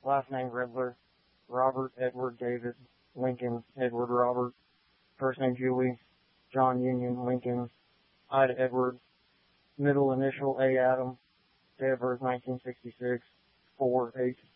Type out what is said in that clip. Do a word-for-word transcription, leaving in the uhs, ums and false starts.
last name Riddler, Robert Edward David Lincoln Edward Robert, first name Julie, John Union Lincoln, Ida Edward, middle initial A Adam, date of birth nineteen sixty-six, four eight